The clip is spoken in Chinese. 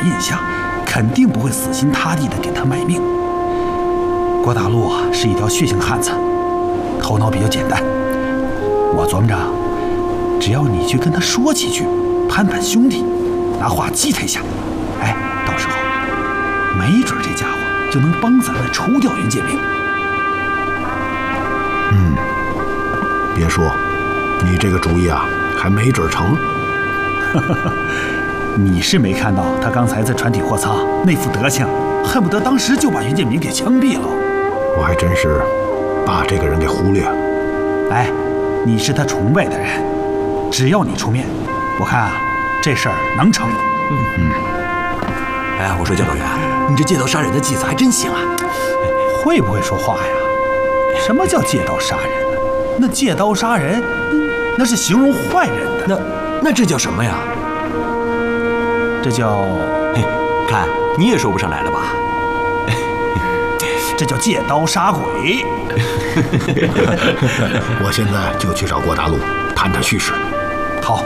印象，肯定不会死心塌地的给他卖命。郭大陆是一条血性汉子，头脑比较简单。我琢磨着，只要你去跟他说几句，攀攀兄弟，拿话激他一下，哎，到时候没准这家伙就能帮咱们除掉袁建明。 别说，你这个主意啊，还没准成。 你是没看到他刚才在船底货仓那副德行，恨不得当时就把袁建明给枪毙了。 我还真是把这个人给忽略了。 哎，你是他崇拜的人，只要你出面，我看啊，这事儿能成。 哎，我说教导员，你这借刀杀人的计策还真行啊！ 会不会说话呀？什么叫借刀杀人呢？那借刀杀人，那是形容坏人的。 那这叫什么呀？ 这叫…… 嘿，看你也说不上来了吧？ 这叫借刀杀鬼。 我现在就去找郭大陆，探探虚实。